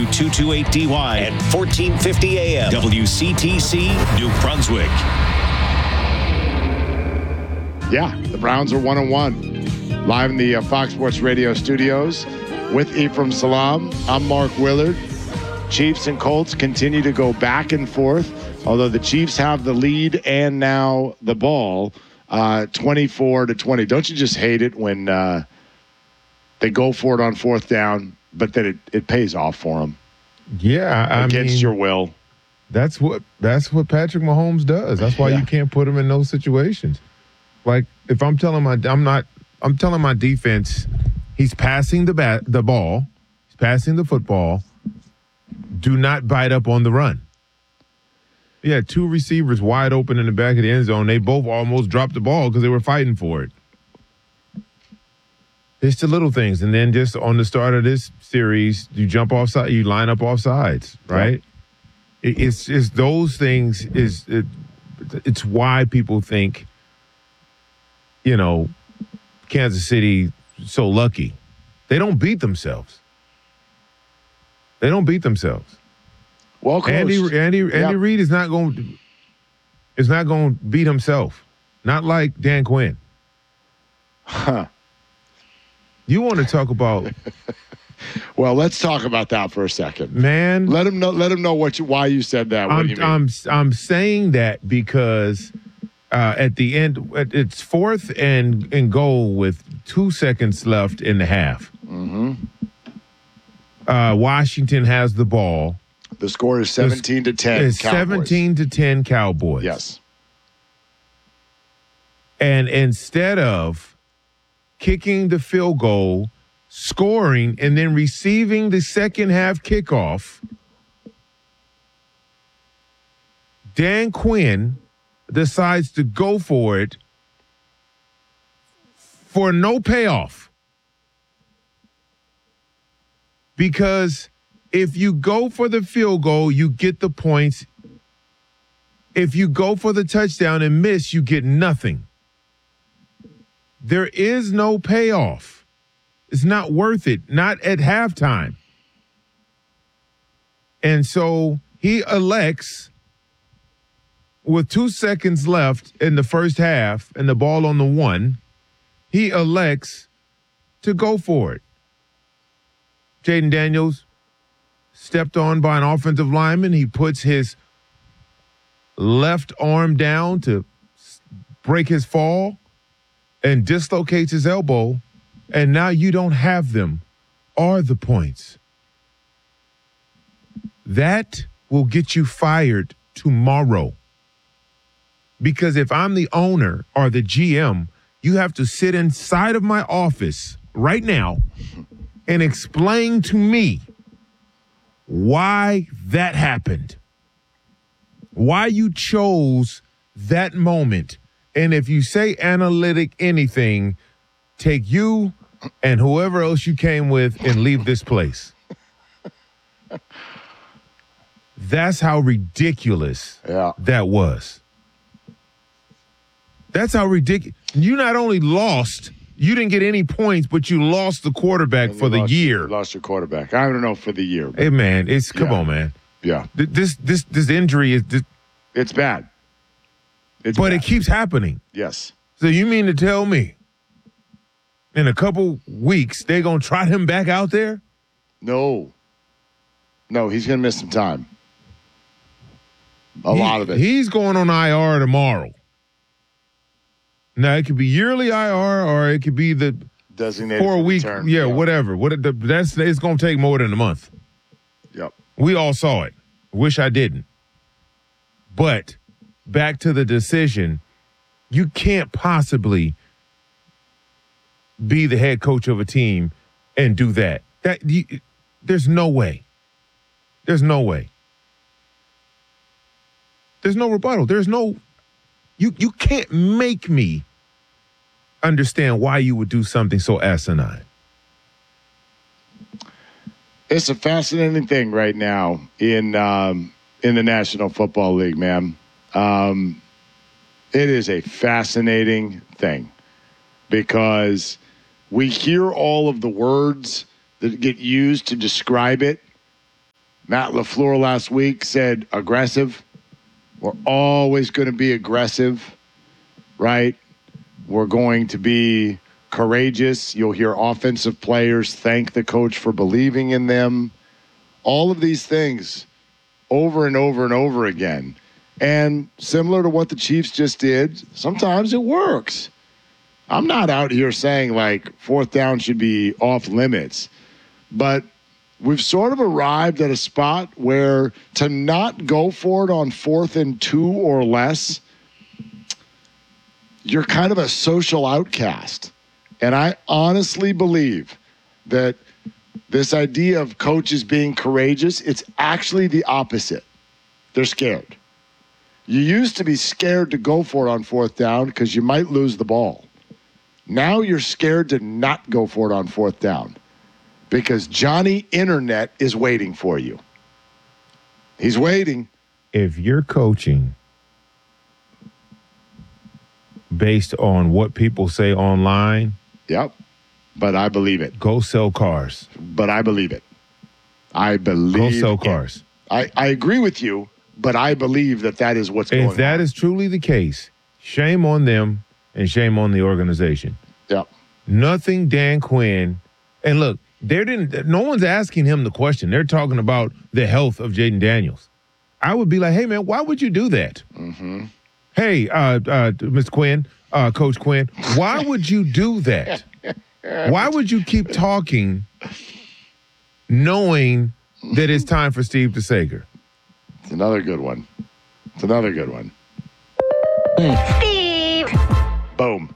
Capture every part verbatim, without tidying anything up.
W two twenty-eight D Y and fourteen fifty A M W C T C, New Brunswick. Yeah, the Browns are one and one. Live in the uh, Fox Sports Radio studios with Ephraim Salam. I'm Mark Willard. Chiefs and Colts continue to go back and forth, although the Chiefs have the lead and now the ball, uh, twenty-four to twenty. Don't you just hate it when uh, they go for it on fourth down, but then it, it pays off for them? Yeah, I against mean, your will. That's what that's what Patrick Mahomes does. That's why Yeah. you can't put him in those situations. Like if I'm telling my I'm not I'm telling my defense, he's passing the bat the ball, he's passing the football. Do not bite up on the run. He had two receivers wide open in the back of the end zone. They both almost dropped the ball because they were fighting for it. It's the little things. And then just on the start of this series, you jump off side, you line up off sides, right? Yeah. It, it's it's those things is it, it's why people think, you know, Kansas City so lucky. They don't beat themselves. They don't beat themselves. Well, coached. Andy Andy Andy Yep. Reid is not going is not going to beat himself. Not like Dan Quinn. Huh. You want to talk about Well, let's talk about that for a second. man? Let him know. Let him know what you, why you said that. What I'm do you mean? I'm I'm saying that because uh, at the end it's fourth and and goal with two seconds left in the half. Mm-hmm. Uh, Washington has the ball. The score is seventeen to ten. It's Cowboys. seventeen to ten Cowboys. Yes. And instead of kicking the field goal, scoring, and then receiving the second half kickoff, Dan Quinn decides to go for it for no payoff. Because if you go for the field goal, you get the points. If you go for the touchdown and miss, you get nothing. There is no payoff. It's not worth it, not at halftime. And so he elects, with two seconds left in the first half and the ball on the one, he elects to go for it. Jaden Daniels stepped on by an offensive lineman. He puts his left arm down to break his fall and dislocates his elbow, and now you don't have them or the points. That will get you fired tomorrow. Because if I'm the owner or the G M, you have to sit inside of my office right now and explain to me why that happened, why you chose that moment. And if you say analytic anything, take you and whoever else you came with and leave this place. That's how ridiculous Yeah. that was. That's how ridiculous. You not only lost, you didn't get any points, but you lost the quarterback And for you the lost, year. you Lost your quarterback. I don't know for the year. Hey man, it's come Yeah. on, man. Yeah. Th- This this this injury is, this, It's bad. It's but bad. it keeps happening. Yes. So you mean to tell me, in a couple weeks they're gonna trot him back out there? No. No, he's going to miss some time. A He- lot of it. He's going on I R tomorrow. Now it could be yearly I R or it could be the Designated four for week, return. yeah, whatever. What the, that's it's gonna take more than a month. Yep. We all saw it. Wish I didn't. But back to the decision, you can't possibly be the head coach of a team and do that. That you, there's no way. There's no way. There's no rebuttal. There's no you you can't make me understand why you would do something so asinine. It's a fascinating thing right now in um, in the National Football League, man. Um, it is a fascinating thing because we hear all of the words that get used to describe it, Matt LaFleur last week said aggressive. We're always going to be aggressive, right? We're going to be courageous. You'll hear offensive players thank the coach for believing in them. All of these things over and over and over again. And similar to what the Chiefs just did, sometimes it works. I'm not out here saying, like, fourth down should be off limits. But we've sort of arrived at a spot where to not go for it on fourth and two or less, you're kind of a social outcast. And I honestly believe that this idea of coaches being courageous, it's actually the opposite. They're scared. You used to be scared to go for it on fourth down because you might lose the ball. Now you're scared to not go for it on fourth down because Johnny Internet is waiting for you. He's waiting. If you're coaching based on what people say online, yep, but I believe it. Go sell cars. But I believe it. I believe Go sell it. cars. I, I agree with you, but I believe that that is what's going on. If that is truly the case, shame on them and shame on the organization. Yep. Nothing Dan Quinn. And look, they didn't. No one's asking him the question. They're talking about the health of Jaden Daniels. I would be like, hey, man, why would you do that? Mm-hmm. Hey, uh, uh, Mister Quinn, uh, Coach Quinn, why would you do that? Why would you keep talking knowing that it's time for Steve DeSager? It's another good one. It's another good one. Steve. Boom.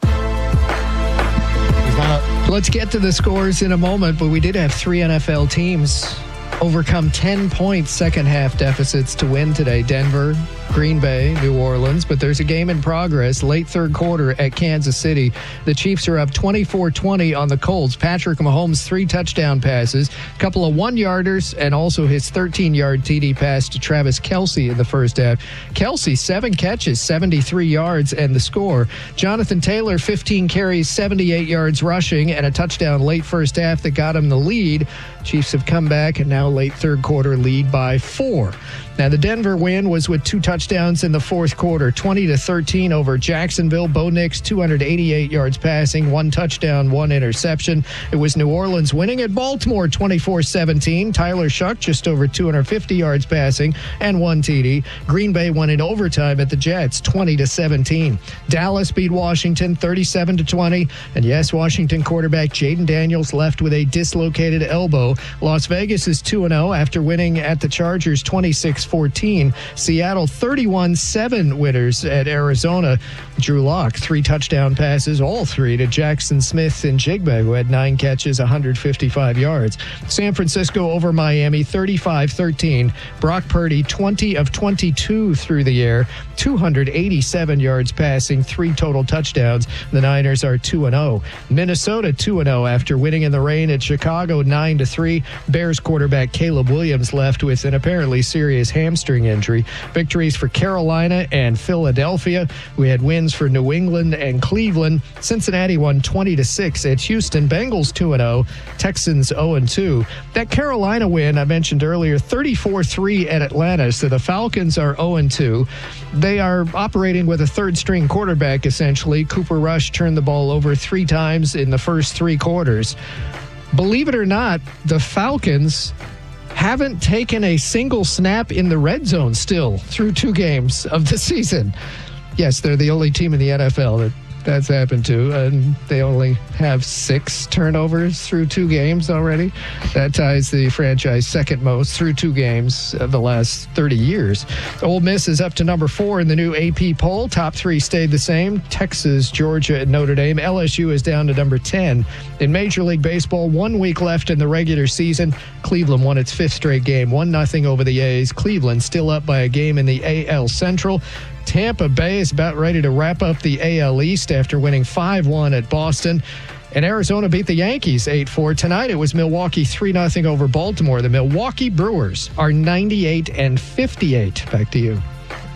Let's get to the scores in a moment, but we did have three N F L teams overcome ten-point second-half deficits to win today. Denver, Green Bay, New Orleans, but there's a game in progress late third quarter at Kansas City. The Chiefs are up twenty-four twenty on the Colts. Patrick Mahomes, three touchdown passes, a couple of one-yarders, and also his thirteen-yard T D pass to Travis Kelce in the first half. Kelce, seven catches, seventy-three yards, and the score. Jonathan Taylor, fifteen carries, seventy-eight yards rushing, and a touchdown late first half that got him the lead. Chiefs have come back and now late third quarter lead by four. Now, the Denver win was with two touchdowns in the fourth quarter, twenty to thirteen over Jacksonville. Bo Nix, two hundred eighty-eight yards passing, one touchdown, one interception. It was New Orleans winning at Baltimore, twenty-four seventeen. Tyler Shuck, just over two hundred fifty yards passing, and one T D. Green Bay won in overtime at the Jets, twenty to seventeen. Dallas beat Washington, thirty-seven to twenty. And yes, Washington quarterback Jaden Daniels left with a dislocated elbow. Las Vegas is two and oh after winning at the Chargers, twenty-six fourteen. Seattle thirty-one seven winners at Arizona. Drew Lock, three touchdown passes, all three to Jackson Smith and Jigba, who had nine catches, one hundred fifty-five yards. San Francisco over Miami, thirty-five thirteen. Brock Purdy, twenty of twenty-two through the air, two hundred eighty-seven yards passing, three total touchdowns. The Niners are two and oh. Minnesota two and oh after winning in the rain at Chicago, nine to three. Bears quarterback Caleb Williams left with an apparently serious hamstring injury. Victories for Carolina and Philadelphia. We had wins for New England and Cleveland. Cincinnati won twenty to six at Houston. Bengals two and oh. Texans oh and two. That Carolina win I mentioned earlier, thirty-four three at Atlanta. So the Falcons are oh and two. They are operating with a third-string quarterback, essentially. Cooper Rush turned the ball over three times in the first three quarters. Believe it or not, the Falcons haven't taken a single snap in the red zone still through two games of the season. Yes, they're the only team in the N F L that that's happened to, and they only have six turnovers through two games already. That ties the franchise second most through two games of the last thirty years. Ole Miss is up to number four in the new A P poll. Top three stayed the same: Texas, Georgia, and Notre Dame. L S U is down to number ten. In Major League Baseball, one week left in the regular season. Cleveland won its fifth straight game, one nothing over the A's. Cleveland still up by a game in the A L Central. Tampa Bay is about ready to wrap up the A L East after winning five one at Boston. And Arizona beat the Yankees eight four. Tonight it was Milwaukee three nothing over Baltimore. The Milwaukee Brewers are ninety-eight and fifty-eight. Back to you.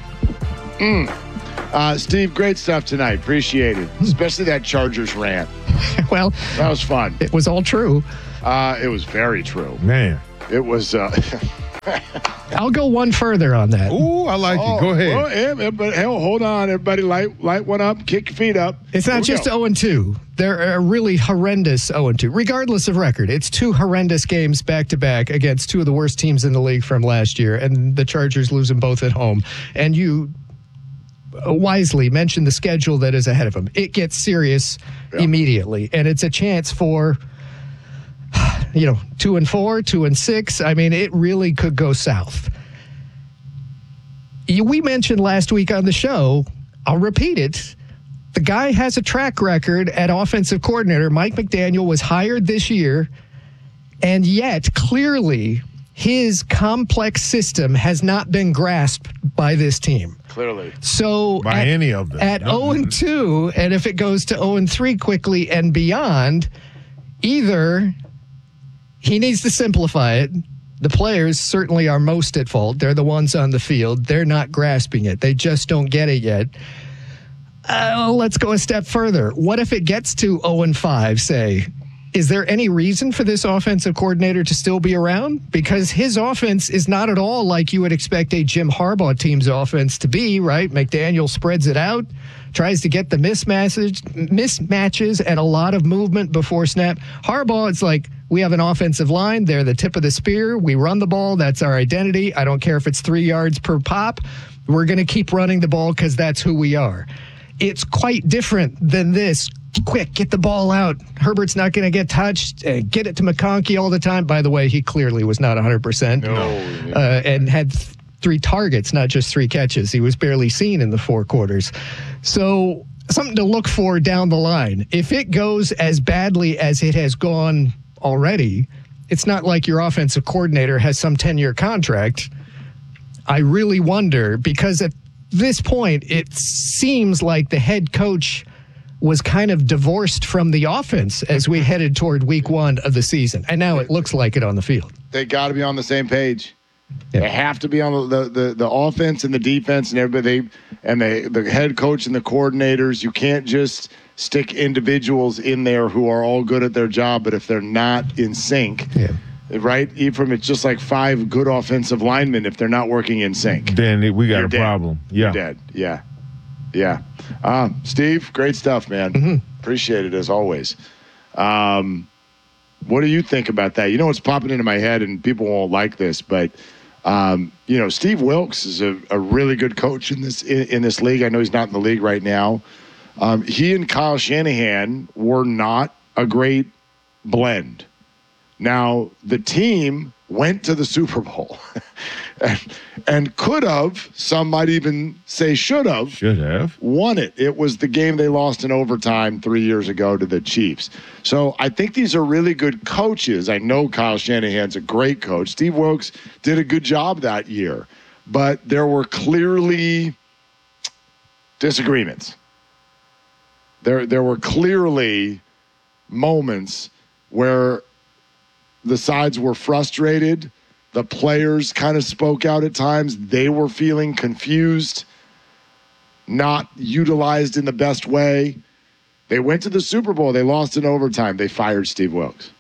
Mm. Uh, Steve, great stuff tonight. Appreciate it. Especially that Chargers rant. Well, that was fun. It was all true. Uh, it was very true. Man. It was... Uh, I'll go one further on that. Ooh, I like Oh, it. Go ahead. Well, yeah, yeah, but hell, hold on, everybody. Light, light one up. Kick your feet up. It's Here not we just go. oh and two. They're a really horrendous oh and two, regardless of record. It's two horrendous games back-to-back against two of the worst teams in the league from last year, and the Chargers lose them both at home. And you wisely mentioned the schedule that is ahead of them. It gets serious Yeah. immediately, and it's a chance for, you know, two and four, two and six. I mean, it really could go south. You- We mentioned last week on the show, I'll repeat it, the guy has a track record at offensive coordinator. Mike McDaniel was hired this year, and yet clearly his complex system has not been grasped by this team. Clearly. So By at, any of them. at No. oh and two, and if it goes to oh and three quickly and beyond, either he needs to simplify it. The players certainly are most at fault. They're the ones on the field. They're not grasping it. They just don't get it yet. Uh, let's go a step further. What if it gets to oh and five, say? Is there any reason for this offensive coordinator to still be around? Because his offense is not at all like you would expect a Jim Harbaugh team's offense to be, right? McDaniel spreads it out, tries to get the mismatches, mismatches and a lot of movement before snap. Harbaugh, it's like, we have an offensive line. They're the tip of the spear. We run the ball. That's our identity. I don't care if it's three yards per pop. We're going to keep running the ball because that's who we are. It's quite different than this. Quick, get the ball out. Herbert's not going to get touched. Uh, get it to McConkey all the time. By the way, he clearly was not one hundred percent. No. Uh, and had th- three targets, not just three catches. He was barely seen in the four quarters. So something to look for down the line. If it goes as badly as it has gone already, it's not like your offensive coordinator has some ten-year contract. I really wonder, because at this point, it seems like the head coach was kind of divorced from the offense as we headed toward week one of the season. And now it looks like it on the field. They got to be on the same page. Yeah. They have to be on the, the, the offense and the defense and everybody, and the, the head coach and the coordinators. You can't just stick individuals in there who are all good at their job, but if they're not in sync, Yeah. right? Ephraim, it's just like five good offensive linemen. If they're not working in sync, Then we got You're a dead. problem. you're Yeah. dead. Yeah. Yeah. Um, Steve, great stuff, man. Mm-hmm. Appreciate it as always. Um, what do you think about that? You know what's popping into my head, and people won't like this, but um, you know, Steve Wilkes is a, a really good coach in this in, in this league. I know he's not in the league right now. Um, he and Kyle Shanahan were not a great blend. Now, the team went to the Super Bowl and, and could have, some might even say should have, Should have. won it. It was the game they lost in overtime three years ago to the Chiefs. So I think these are really good coaches. I know Kyle Shanahan's a great coach. Steve Wilkes did a good job that year, but there were clearly disagreements. There, there were clearly moments where the sides were frustrated. The players kind of spoke out at times. They were feeling confused, not utilized in the best way. They went to the Super Bowl. They lost in overtime. They fired Steve Wilkes.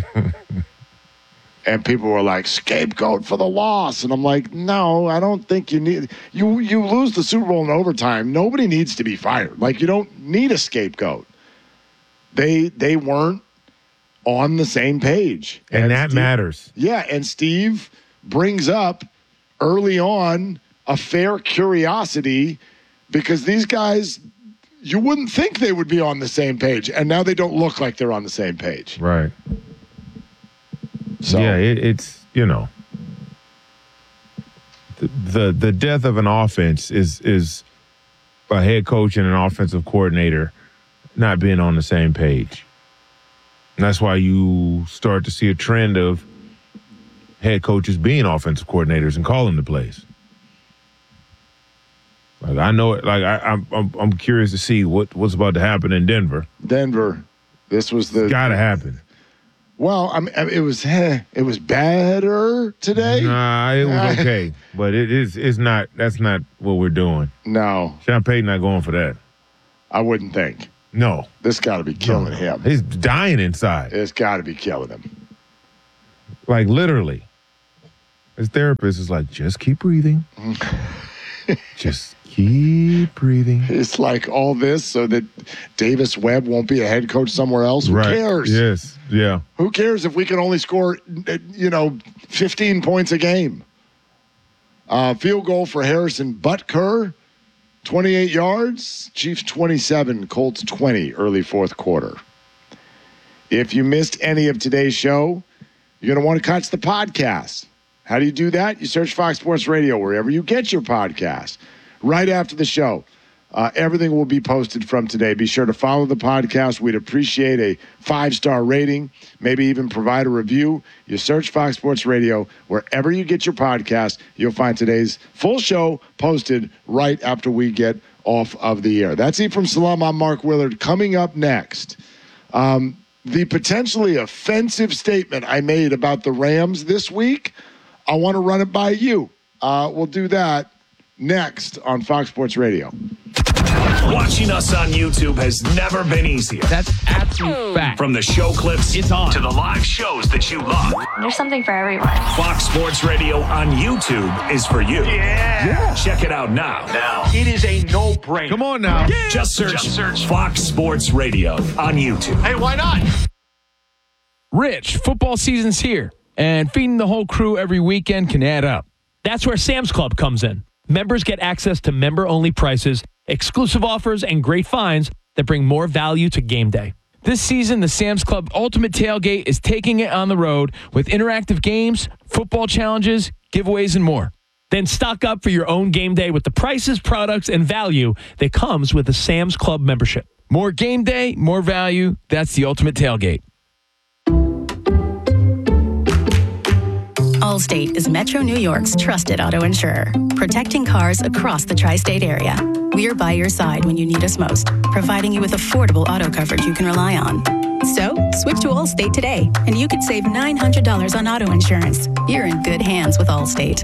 And people were like, scapegoat for the loss. And I'm like, no, I don't think you need – you you lose the Super Bowl in overtime. Nobody needs to be fired. Like, you don't need a scapegoat. They they weren't on the same page. And, that Steve- matters. Yeah, and Steve brings up early on a fair curiosity because these guys, you wouldn't think they would be on the same page, and now they don't look like they're on the same page. Right. So Yeah, it, it's, you know, the, the the death of an offense is is a head coach and an offensive coordinator not being on the same page. And that's why you start to see a trend of head coaches being offensive coordinators and calling the plays. Like I know it. Like I, I'm, I'm, I'm curious to see what, what's about to happen in Denver. Denver, this was the Got to happen. well. I mean, it was eh, it was better today. Nah, it was okay, but it is. It's not. That's not what we're doing. No, Sean Payton not going for that. I wouldn't think. No, This got to be killing him. he's dying inside, It's got to be killing him. like literally. His therapist is like, just keep breathing. Just keep breathing. It's like all this so that Davis Webb won't be a head coach somewhere else. Who right. cares? Yes. Yeah. Who cares if we can only score, you know, fifteen points a game? Uh, field goal for Harrison Butker, twenty-eight yards. Chiefs twenty-seven, Colts twenty, early fourth quarter. If you missed any of today's show, you're going to want to catch the podcast. How do you do that? You search Fox Sports Radio wherever you get your podcast. Right after the show, uh, everything will be posted from today. Be sure to follow the podcast. We'd appreciate a five-star rating, maybe even provide a review. You search Fox Sports Radio wherever you get your podcast. You'll find today's full show posted right after we get off of the air. That's Ephraim Salaam. I'm Mark Willard. Coming up next, um, the potentially offensive statement I made about the Rams this week, I want to run it by you. Uh, we'll do that next on Fox Sports Radio. Watching us on YouTube has never been easier. That's absolute fact. From the show clips It's on. to the live shows that you love. There's something for everyone. Fox Sports Radio on YouTube is for you. Yeah. yeah. Check it out now. Now. It is a no-brainer. Come on now. Yeah. Just search, Just search Fox Sports Radio on YouTube. Hey, why not? Rich, football season's here, and feeding the whole crew every weekend can add up. That's where Sam's Club comes in. Members get access to member-only prices, exclusive offers, and great finds that bring more value to game day. This season, the Sam's Club Ultimate Tailgate is taking it on the road with interactive games, football challenges, giveaways, and more. Then stock up for your own game day with the prices, products, and value that comes with a Sam's Club membership. More game day, more value. That's the Ultimate Tailgate. Allstate is Metro New York's trusted auto insurer, protecting cars across the tri-state area. We are by your side when you need us most, providing you with affordable auto coverage you can rely on. So, switch to Allstate today, and you could save nine hundred dollars on auto insurance. You're in good hands with Allstate.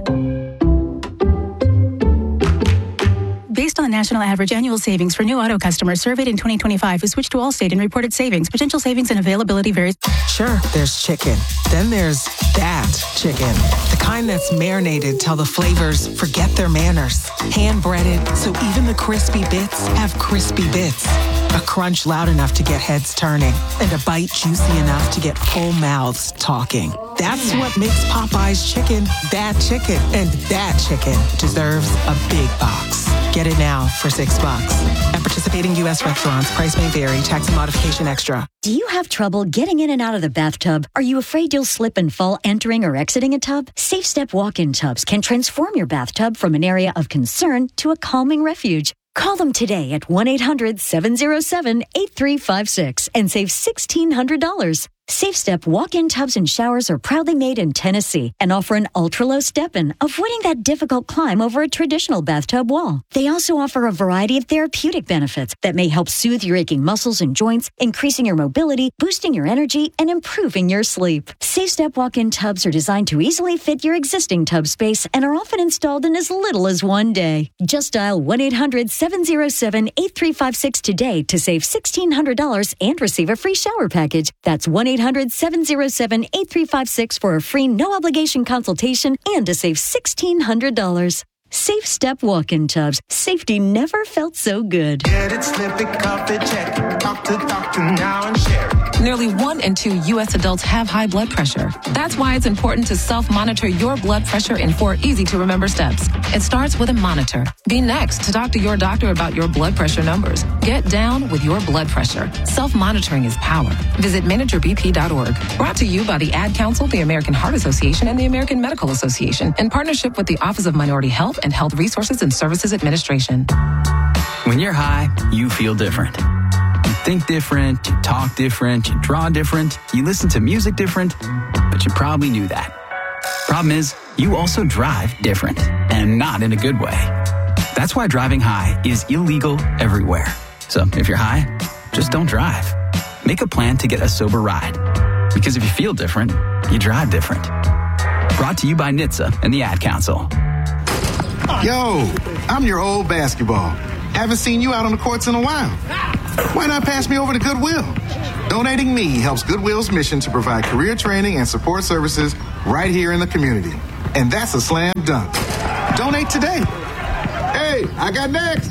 Based on the national average annual savings for new auto customers surveyed in twenty twenty-five who switched to Allstate and reported savings, potential savings and availability varies. Sure, there's chicken. Then there's that chicken. The kind that's marinated till the flavors forget their manners. Hand-breaded, so even the crispy bits have crispy bits. A crunch loud enough to get heads turning, and a bite juicy enough to get full mouths talking. That's what makes Popeye's chicken that chicken. And that chicken deserves a big box. Get it now for six bucks. At participating U S restaurants, price may vary. Tax and modification extra. Do you have trouble getting in and out of the bathtub? Are you afraid you'll slip and fall entering or exiting a tub? Safe Step walk-in tubs can transform your bathtub from an area of concern to a calming refuge. Call them today at one eight hundred seven oh seven eight three five six and save sixteen hundred dollars. Safe Step walk-in tubs and showers are proudly made in Tennessee and offer an ultra-low step-in, avoiding that difficult climb over a traditional bathtub wall. They also offer a variety of therapeutic benefits that may help soothe your aching muscles and joints, increasing your mobility, boosting your energy, and improving your sleep. Safe Step walk-in tubs are designed to easily fit your existing tub space and are often installed in as little as one day. Just dial one eight hundred seven oh seven eight three five six today to save sixteen hundred dollars and receive a free shower package. That's one eight hundred seven oh seven eight three five six for a free no-obligation consultation and to save sixteen hundred dollars. Safe Step walk-in tubs. Safety never felt so good. Get it, slip it, cuff it, check it. Talk to doctor now and share it. Nearly one in two U S adults have high blood pressure. That's why it's important to self-monitor your blood pressure in four easy-to-remember steps. It starts with a monitor. Be next to talk to your doctor about your blood pressure numbers. Get down with your blood pressure. Self-monitoring is power. Visit manager b p dot org. Brought to you by the Ad Council, the American Heart Association, and the American Medical Association, in partnership with the Office of Minority Health and Health Resources and Services Administration. When you're high, you feel different. You think different, you talk different, you draw different, you listen to music different, but you probably knew that. Problem is, you also drive different, and not in a good way. That's why driving high is illegal everywhere. So if you're high, just don't drive. Make a plan to get a sober ride. Because if you feel different, you drive different. Brought to you by N H T S A and the Ad Council. Yo, I'm your old basketball. Haven't seen you out on the courts in a while. Why not pass me over to Goodwill? Donating me helps Goodwill's mission to provide career training and support services right here in the community. And that's a slam dunk. Donate today. Hey, I got next.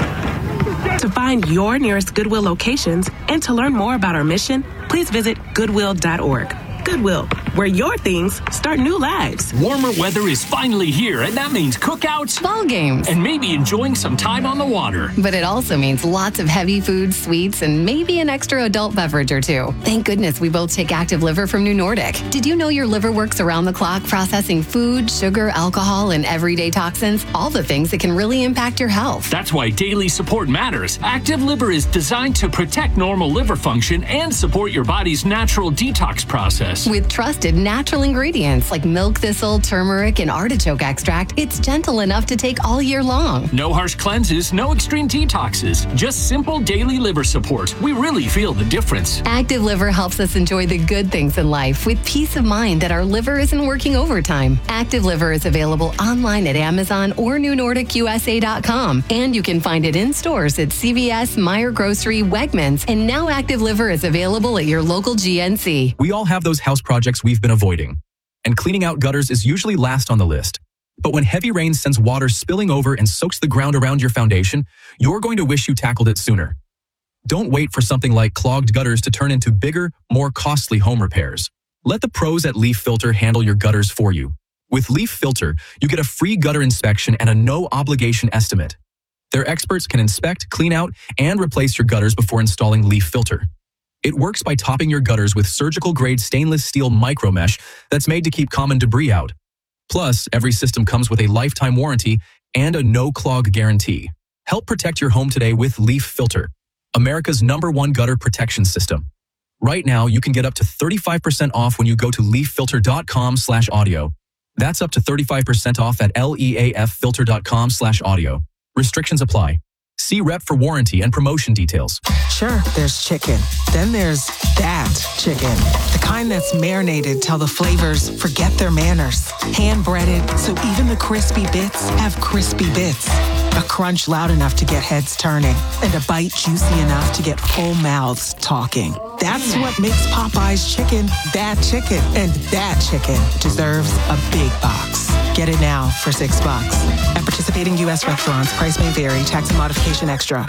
To find your nearest Goodwill locations and to learn more about our mission, please visit goodwill dot org. Goodwill, where your things start new lives. Warmer weather is finally here, and that means cookouts, ball games, and maybe enjoying some time on the water. But it also means lots of heavy foods, sweets, and maybe an extra adult beverage or two. Thank goodness we both take Active Liver from New Nordic. Did you know your liver works around the clock processing food, sugar, alcohol, and everyday toxins? All the things that can really impact your health. That's why daily support matters. Active Liver is designed to protect normal liver function and support your body's natural detox process. With trusted natural ingredients like milk thistle, turmeric, and artichoke extract, it's gentle enough to take all year long. No harsh cleanses, no extreme detoxes, just simple daily liver support. We really feel the difference. Active Liver helps us enjoy the good things in life with peace of mind that our liver isn't working overtime. Active Liver is available online at Amazon or new nordic u s a dot com, and you can find it in stores at C V S, Meijer Grocery, Wegmans, and now Active Liver is available at your local G N C. We all have those house projects we've been avoiding, and cleaning out gutters is usually last on the list. But when heavy rain sends water spilling over and soaks the ground around your foundation, you're going to wish you tackled it sooner. Don't wait for something like clogged gutters to turn into bigger, more costly home repairs. Let the pros at Leaf Filter handle your gutters for you. With Leaf Filter, you get a free gutter inspection and a no-obligation estimate. Their experts can inspect, clean out, and replace your gutters before installing Leaf Filter. It works by topping your gutters with surgical-grade stainless steel micro mesh that's made to keep common debris out. Plus, every system comes with a lifetime warranty and a no-clog guarantee. Help protect your home today with Leaf Filter, America's number one gutter protection system. Right now, you can get up to thirty-five percent off when you go to leaf filter dot com slash audio. That's up to thirty-five percent off at leaf filter dot com slash audio. Restrictions apply. See rep for warranty and promotion details. Sure, there's chicken. Then there's that chicken. The kind that's marinated till the flavors forget their manners. Hand-breaded, so even the crispy bits have crispy bits. A crunch loud enough to get heads turning, and a bite juicy enough to get full mouths talking. That's what makes Popeye's chicken that chicken. And that chicken deserves a big box. Get it now for six bucks. At participating U S restaurants, price may vary. Tax and modification extra.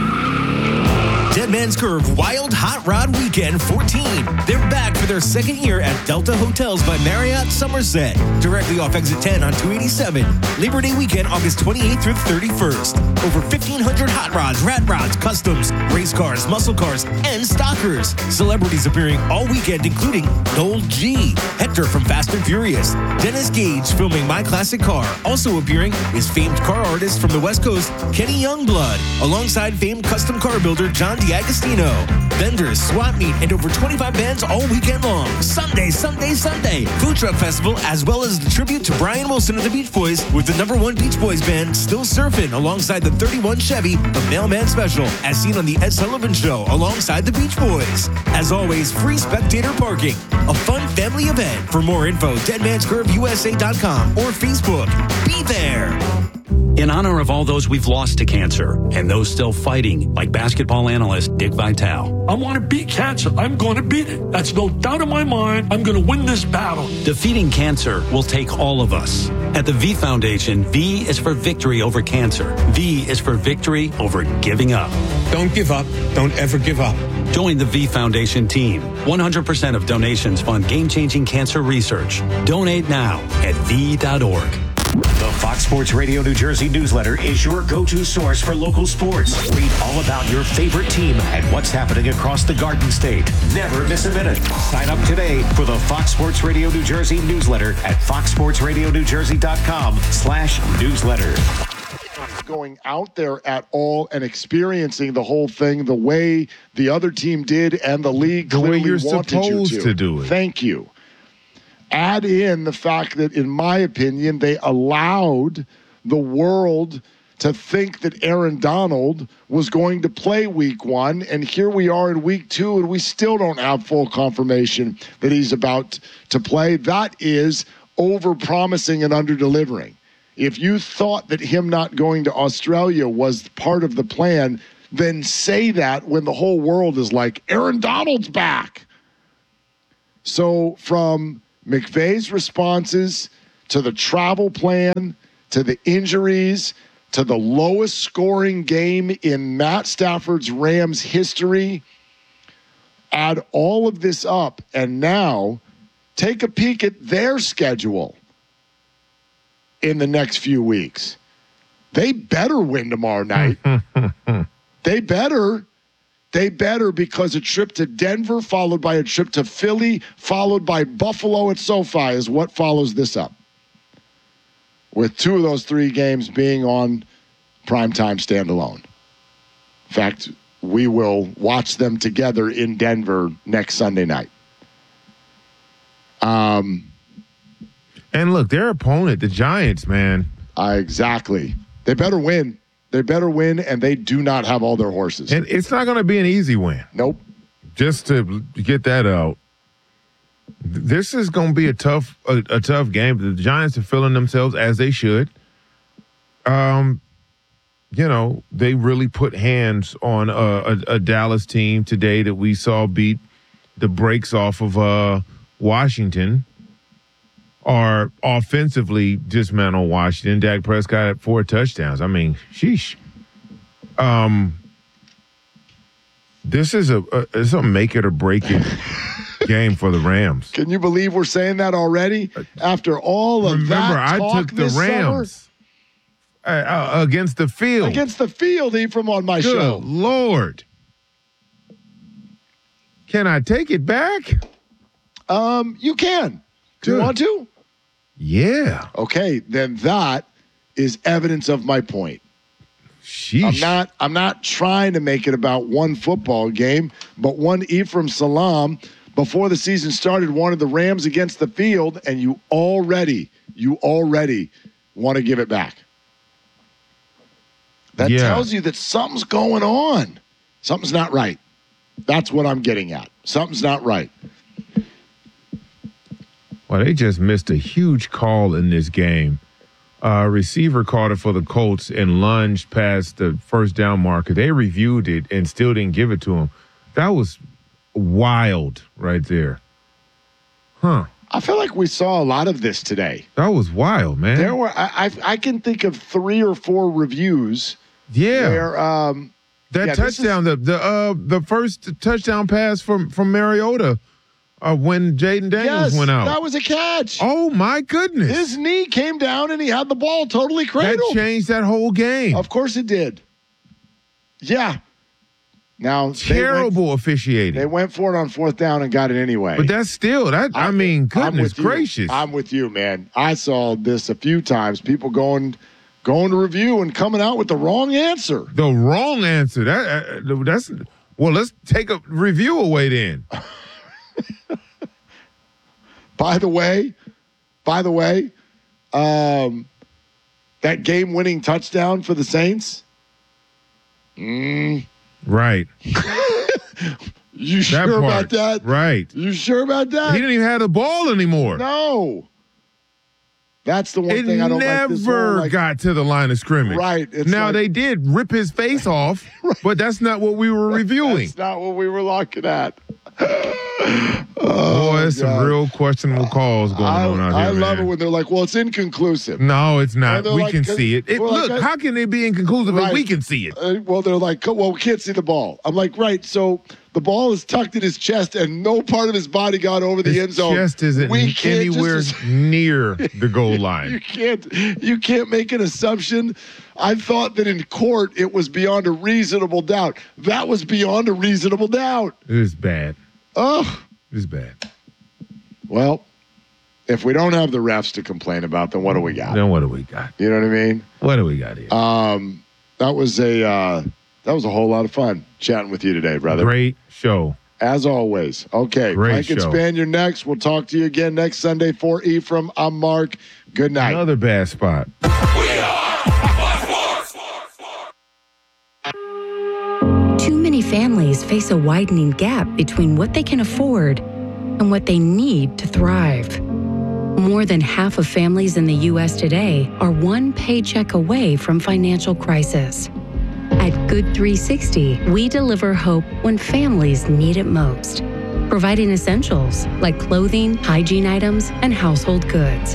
Dead Man's Curve Wild Hot Rod Weekend fourteen. They're back for their second year at Delta Hotels by Marriott Somerset, directly off exit ten on two eighty-seven. Labor Day weekend, August twenty-eighth through thirty-first. Over fifteen hundred hot rods, rat rods, customs, race cars, muscle cars, and stalkers. Celebrities appearing all weekend, including Noel G, Hector from Fast and Furious, Dennis Gage filming My Classic Car. Also appearing is famed car artist from the West Coast, Kenny Youngblood, alongside famed custom car builder John D'Agostino. Vendors, swap meet, and over twenty-five bands all weekend long. Sunday, Sunday, Sunday. Food Truck Festival, as well as the tribute to Brian Wilson of the Beach Boys with the number one Beach Boys band Still Surfing alongside the thirty-one Chevy, the Mailman Special, as seen on the Ed Sullivan Show alongside the Beach Boys. As always, free spectator parking. A fun family event. For more info, dead mans curve u s a dot com or Facebook. Be there. In honor of all those we've lost to cancer and those still fighting, like basketball analyst Dick Vitale. I want to beat cancer. I'm going to beat it. That's no doubt in my mind. I'm going to win this battle. Defeating cancer will take all of us. At the V Foundation, V is for victory over cancer. V is for victory over giving up. Don't give up. Don't ever give up. Join the V Foundation team. one hundred percent of donations fund game-changing cancer research. Donate now at v dot org. The Fox Sports Radio New Jersey newsletter is your go-to source for local sports. Read all about your favorite team and what's happening across the Garden State. Never miss a minute. Sign up today for the Fox Sports Radio New Jersey newsletter at fox sports radio new jersey dot com slash newsletter. Going out there at all and experiencing the whole thing the way the other team did and the league the way clearly you're wanted supposed you to. to do it. Thank you. Add in the fact that, in my opinion, they allowed the world to think that Aaron Donald was going to play week one, and here we are in week two, and we still don't have full confirmation that he's about to play. That is over-promising and under-delivering. If you thought that him not going to Australia was part of the plan, then say that when the whole world is like, Aaron Donald's back. So from McVay's responses to the travel plan, to the injuries, to the lowest scoring game in Matt Stafford's Rams history. Add all of this up, and now take a peek at their schedule in the next few weeks. They better win tomorrow night. They better. They better, because a trip to Denver, followed by a trip to Philly, followed by Buffalo at SoFi is what follows this up. With two of those three games being on primetime standalone. In fact, we will watch them together in Denver next Sunday night. Um, and look, their opponent, the Giants, man. Uh, exactly. They better win. They better win, and they do not have all their horses. And it's not going to be an easy win. Nope. Just to get that out, this is going to be a tough, a, a tough game. The Giants are feeling themselves as they should. Um, you know, they really put hands on a, a, a Dallas team today that we saw beat the brakes off of uh, Washington. Or offensively dismantle Washington. Dak Prescott at four touchdowns. I mean, sheesh. Um, this is a, a it's a make it or break it game for the Rams. Can you believe we're saying that already? After all of Remember, that talk I took the this Rams uh, uh, against the field. Against the field, Ephraim, on my Good show. Lord. Can I take it back? Um, you can. Do you Good. want to? Yeah. Okay, then that is evidence of my point. Sheesh. I'm not I'm not trying to make it about one football game, but one Ephraim Salam before the season started wanted the Rams against the field, and you already, you already want to give it back. That Yeah. tells you that something's going on. Something's not right. That's what I'm getting at. Something's not right. Well, they just missed a huge call in this game. Uh, receiver caught it for the Colts and lunged past the first down marker. They reviewed it and still didn't give it to him. That was wild right there. Huh. I feel like we saw a lot of this today. That was wild, man. There were I I, I can think of three or four reviews. Yeah. Where um that yeah, this touchdown, the the uh the first touchdown pass from from Mariota. Uh, when Jaden Daniels yes, went out. That was a catch. Oh, my goodness. His knee came down and he had the ball totally cradled. That changed that whole game. Of course it did. Yeah. Now, Terrible they went, officiating. They went for it on fourth down and got it anyway. But that's still, that. I, I mean, goodness I'm gracious. I'm with you, man. I saw this a few times. People going going to review and coming out with the wrong answer. The wrong answer. That uh, That's, well, let's take a review away then. By the way, by the way, um, that game-winning touchdown for the Saints. Mm. Right. You That sure part, about that? Right. You sure about that? He didn't even have the ball anymore. No. That's the one It thing I don't like. This whole, never like, got to the line of scrimmage. Right. It's Now, like- they did rip his face off, Right. but that's not what we were reviewing. That's not what we were looking at. Oh, there's some God. real questionable calls going I, on out here, I love man. it when they're like, well, it's inconclusive. No, it's not. And they're We like, can "Cause- see it. it we're look, like, how can it be inconclusive if Right. we can see it? Uh, well, they're like, well, we can't see the ball. I'm like, right. So the ball is tucked in his chest and no part of his body got over the His end zone. chest isn't We can't anywhere just- near the goal line. You can't you can't make an assumption. I thought that in court it was beyond a reasonable doubt. That was beyond a reasonable doubt. It was bad. Oh, It was bad. well, if we don't have the refs to complain about, then what do we got? Then what do we got? You know what I mean? What do we got here? Um, that was a uh, that was a whole lot of fun chatting with you today, brother. Great show. As always. Okay, Great Mike and show. Span, you're next. We'll talk to you again next Sunday for Ephraim. I'm Mark. Good night. Another bad spot. Too many families face a widening gap between what they can afford and what they need to thrive. More than half of families in the U S today are one paycheck away from financial crisis. At Good three sixty, we deliver hope when families need it most, providing essentials like clothing, hygiene items, and household goods.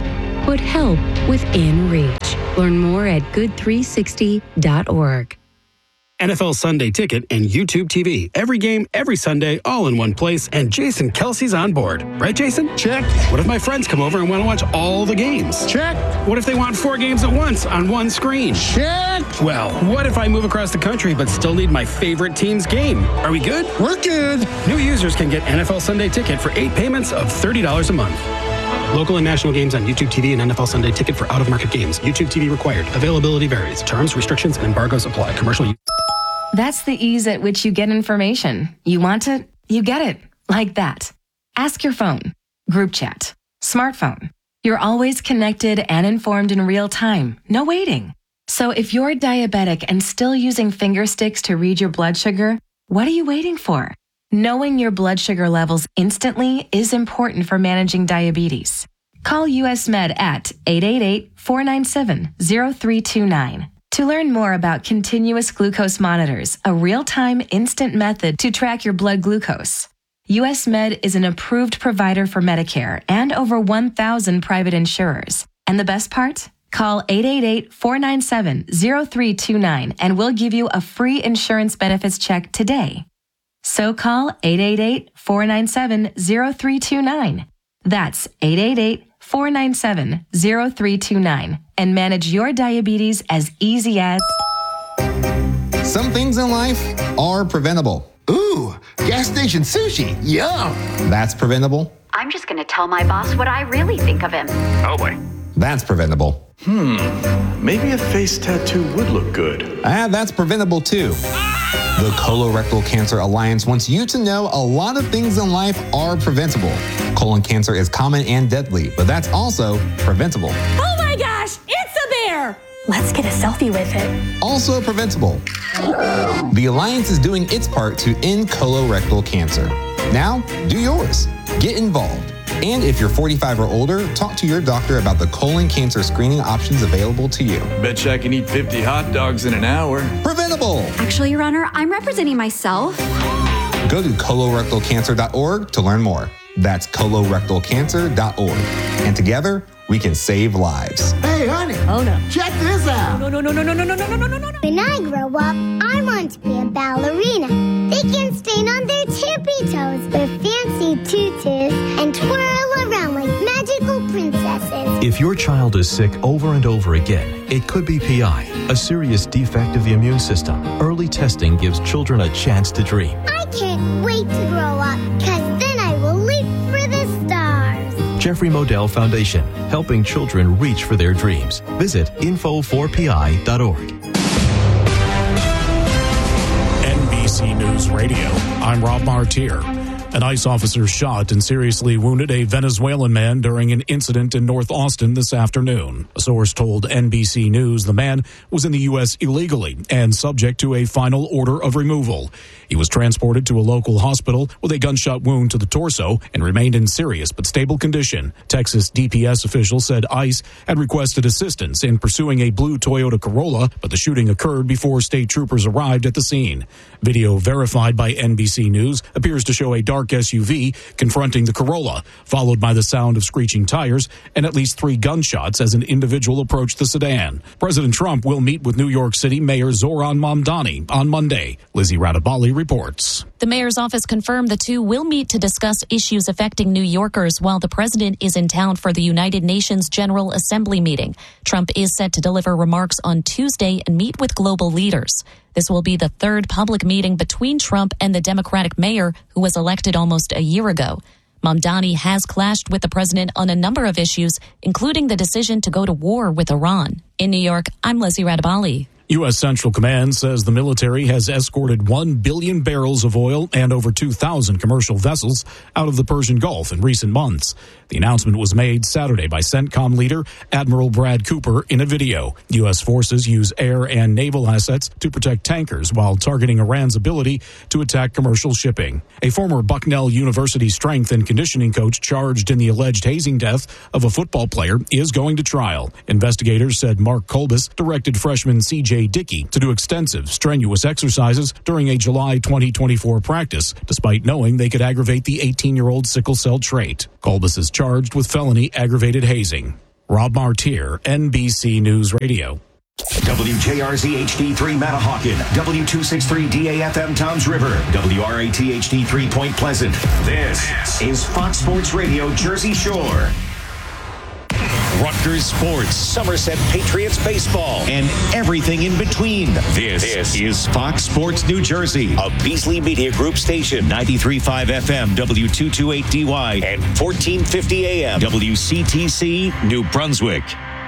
put help within reach. Learn more at good three sixty dot org. N F L Sunday Ticket and YouTube T V. Every game, every Sunday, all in one place, and Jason Kelsey's on board. Right, Jason? Check. What if my friends come over and want to watch all the games? Check. What if they want four games at once on one screen? Check. Well, what if I move across the country but still need my favorite team's game? Are we good? We're good. New users can get N F L Sunday Ticket for eight payments of thirty dollars a month. Local and national games on YouTube T V and N F L Sunday Ticket for out-of-market games. YouTube T V required. Availability varies. Terms, restrictions, and embargoes apply. Commercial use. That's the ease at which you get information. You want it, you get it. Like that. Ask your phone. Group chat. Smartphone. You're always connected and informed in real time. No waiting. So if you're diabetic and still using finger sticks to read your blood sugar, what are you waiting for? Knowing your blood sugar levels instantly is important for managing diabetes. Call U S Med at eight eight eight, four nine seven, zero three two nine. To learn more about continuous glucose monitors, a real-time instant method to track your blood glucose. U S Med is an approved provider for Medicare and over one thousand private insurers. And the best part? Call eight eight eight, four nine seven, zero three two nine and we'll give you a free insurance benefits check today. So call eight eight eight, four nine seven, zero three two nine. That's eight eight eight, four nine seven, zero three two nine and manage your diabetes as easy as... Some things in life are preventable. Ooh, gas station sushi. Yum. That's preventable. I'm just going to tell my boss what I really think of him. Oh boy. That's preventable. Hmm, maybe a face tattoo would look good. Ah, that's preventable too. The Colorectal Cancer Alliance wants you to know a lot of things in life are preventable. Colon cancer is common and deadly, but that's also preventable. Oh my gosh, it's a bear! Let's get a selfie with it. Also preventable. The Alliance is doing its part to end colorectal cancer. Now, do yours. Get involved. And if you're forty-five or older, talk to your doctor about the colon cancer screening options available to you. Bet you I can eat fifty hot dogs in an hour. Preventable! Actually, Your Honor, I'm representing myself. Go to colorectal cancer dot org to learn more. That's colorectal cancer dot org. And together, we can save lives. Hey, honey. Oh, no. Check this out. No, no, no, no, no, no, no, no, no, no, no, no. When I grow up, I want to be a ballerina. They can stand on their tippy toes with fancy tutus and twirl around like magical princesses. If your child is sick over and over again, it could be P I, a serious defect of the immune system. Early testing gives children a chance to dream. I can't wait to grow up, because then I will leap for the stars. Jeffrey Modell Foundation, helping children reach for their dreams. Visit info four p i dot org. N B C News Radio, I'm Rob Martier. An ICE officer shot and seriously wounded a Venezuelan man during an incident in North Austin this afternoon. A source told N B C News the man was in the U S illegally and subject to a final order of removal. He was transported to a local hospital with a gunshot wound to the torso and remained in serious but stable condition. Texas D P S officials said ICE had requested assistance in pursuing a blue Toyota Corolla, but the shooting occurred before state troopers arrived at the scene. Video verified by N B C News appears to show a dark S U V confronting the Corolla, followed by the sound of screeching tires and at least three gunshots as an individual approached the sedan. President Trump will meet with New York City Mayor Zoran Mamdani on Monday. Lizzie Radabali reports. The mayor's office confirmed the two will meet to discuss issues affecting New Yorkers while the president is in town for the United Nations General Assembly meeting. Trump is set to deliver remarks on Tuesday and meet with global leaders. This will be the third public meeting between Trump and the Democratic mayor who was elected almost a year ago. Mamdani has clashed with the president on a number of issues, including the decision to go to war with Iran. In New York, I'm Lizzie Radabali. U S. Central Command says the military has escorted one billion barrels of oil and over two thousand commercial vessels out of the Persian Gulf in recent months. The announcement was made Saturday by CENTCOM leader Admiral Brad Cooper in a video. U S forces use air and naval assets to protect tankers while targeting Iran's ability to attack commercial shipping. A former Bucknell University strength and conditioning coach charged in the alleged hazing death of a football player is going to trial. Investigators said Mark Kolbus directed freshman C J Dickey to do extensive, strenuous exercises during a July twenty twenty-four practice, despite knowing they could aggravate the eighteen-year-old sickle cell trait. Kolbus is charged with felony aggravated hazing. Rob Martier, N B C News Radio. W J R Z H D three Manahawkin, W two sixty-three D A F M Toms River, W R A T H D three Point Pleasant. This is Fox Sports Radio Jersey Shore. Rutgers Sports, Somerset Patriots Baseball, and everything in between. This, this is Fox Sports New Jersey, a Beasley Media Group station, ninety-three point five F M, W two twenty-eight D Y, and fourteen fifty A M, W C T C, New Brunswick.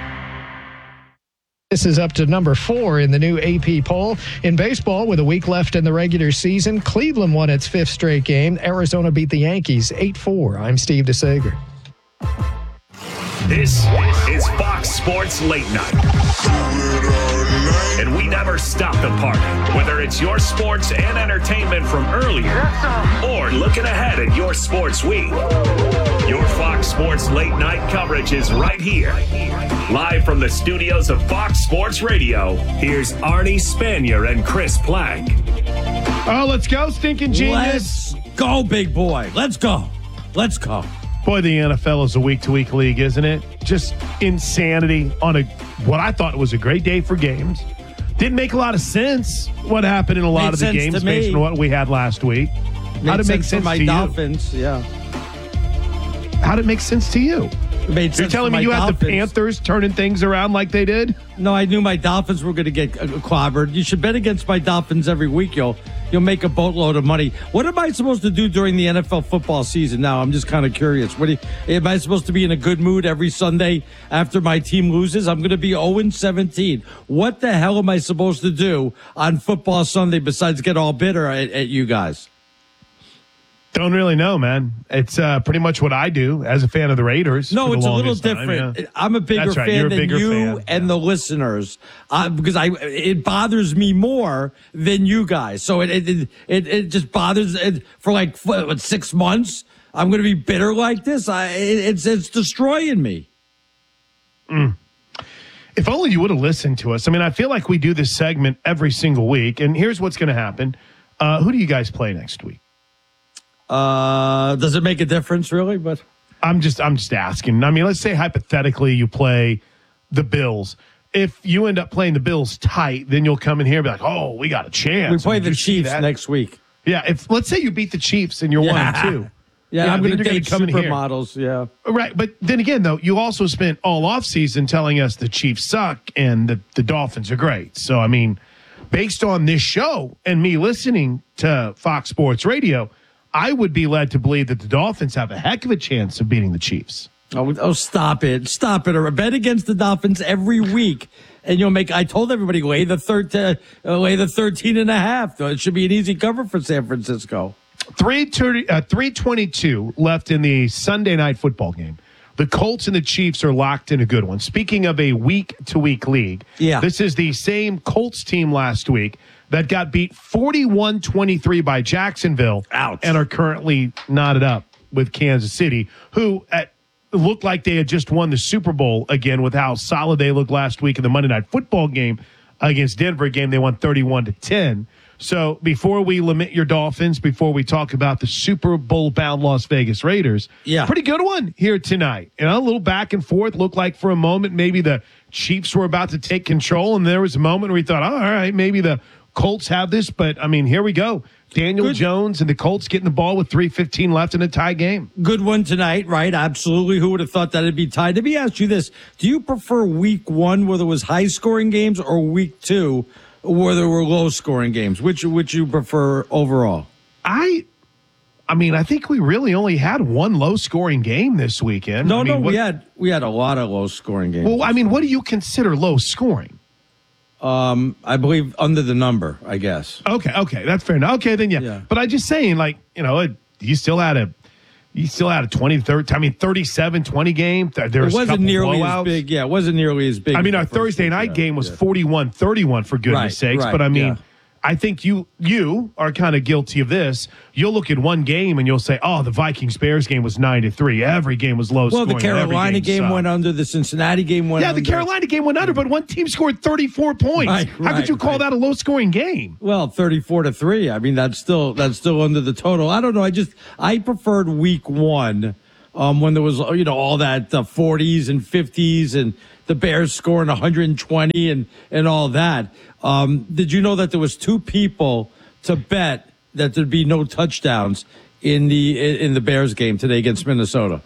This is up to number four in the new A P poll. In baseball, with a week left in the regular season, Cleveland won its fifth straight game. Arizona beat the Yankees eight four. I'm Steve DeSager. This is Fox Sports Late Night. And we never stop the party, whether it's your sports and entertainment from earlier or looking ahead at your sports week. Your Fox Sports Late Night coverage is right here. Live from the studios of Fox Sports Radio, here's Arnie Spanier and Chris Plank. Oh, let's go, stinking genius. Let's go, big boy. Let's go. Let's go. Boy, the N F L is a week-to-week league, isn't it? Just insanity on a what I thought was a great day for games. Didn't make a lot of sense what happened in a lot Made of the games based on what we had last week. Made How did it make sense sense for my to Dolphins, you? yeah. How did it make sense to you? It made You're sense telling for me my you Dolphins. had the Panthers turning things around like they did? No, I knew my Dolphins were going to get uh, clobbered. You should bet against my Dolphins every week. You'll you'll make a boatload of money. What am I supposed to do during the N F L football season now? I'm just kind of curious. What do you, am I supposed to be in a good mood every Sunday after my team loses? I'm going to be oh and seventeen. What the hell am I supposed to do on football Sunday besides get all bitter at, at you guys? Don't really know, man. It's uh, pretty much what I do as a fan of the Raiders. No, for the it's a little longest time, different. yeah. I'm a bigger That's right. fan You're a than bigger you fan. and the listeners uh, because I it bothers me more than you guys. So it it it, it just bothers it for like what, six months. I'm going to be bitter like this. I it, it's it's destroying me. Mm. If only you would have listened to us. I mean, I feel like we do this segment every single week, and here's what's going to happen. Uh, who do you guys play next week? Uh, does it make a difference, really? But I'm just, I'm just asking. I mean, let's say hypothetically you play the Bills. If you end up playing the Bills tight, then you'll come in here and be like, "Oh, we got a chance." We play I mean, the you see Chiefs that? next week. Yeah. If let's say you beat the Chiefs and you're Yeah. one and two. Yeah, Yeah, I'm going then to you're date gonna come in here. supermodels. Yeah. Right. But then again, though, you also spent all offseason telling us the Chiefs suck and the, the Dolphins are great. So, I mean, based on this show and me listening to Fox Sports Radio, I would be led to believe that the Dolphins have a heck of a chance of beating the Chiefs. Oh, oh, stop it. Stop it. Or bet against the Dolphins every week. And you'll make, I told everybody, lay the third, uh, lay the thirteen and a half. It should be an easy cover for San Francisco. three twenty-two left in the Sunday night football game. The Colts and the Chiefs are locked in a good one. Speaking of a week-to-week league, yeah. This is the same Colts team last week that got beat forty-one twenty-three by Jacksonville. Ouch. And are currently knotted up with Kansas City, who at, looked like they had just won the Super Bowl again with how solid they looked last week in the Monday Night Football game against Denver, a game they won thirty-one to ten. So before we lament your Dolphins, before we talk about the Super Bowl-bound Las Vegas Raiders, yeah. pretty good one here tonight. You know, a little back and forth. Looked like for a moment maybe the Chiefs were about to take control, and there was a moment where we thought, oh, all right, maybe the Colts have this. But, I mean, here we go. Daniel good. Jones and the Colts getting the ball with three fifteen left in a tie game. Good one tonight, right? Absolutely. Who would have thought that it'd be tied? Let me ask you this. Do you prefer week one where there was high-scoring games or week two where there were low-scoring games? Which which you prefer overall? I I mean, I think we really only had one low-scoring game this weekend. No, I mean, no, what, we had we had a lot of low-scoring games. Well, I mean, what do you consider low-scoring? Um, I believe under the number, I guess. Okay, okay, that's fair enough. Okay, then yeah. yeah. But I'm just saying, like, you know, it, you still had a you still had a twenty, thirty, I mean, thirty-seven twenty game. There was it wasn't nearly as big. Yeah, it wasn't nearly as big. I mean, our Thursday night yeah, game was yeah. forty-one thirty-one, for goodness right, sakes. Right, but I mean, yeah. I think you you are kind of guilty of this. You'll look at one game and you'll say, "Oh, the Vikings-Bears game was nine to three. Every game was low well, scoring." Well, the Carolina game, game went under. The Cincinnati game went yeah, under. Yeah, the Carolina game went under, but one team scored thirty-four points. Right, How right, could you call right. that a low-scoring game? Well, thirty-four to three. I mean, that's still that's still under the total. I don't know. I just I preferred week one um, when there was, you know, all that uh, forties and fifties and the Bears scoring one hundred twenty and, and all that. Um, did you know that there was two people to bet that there'd be no touchdowns in the in the Bears game today against Minnesota?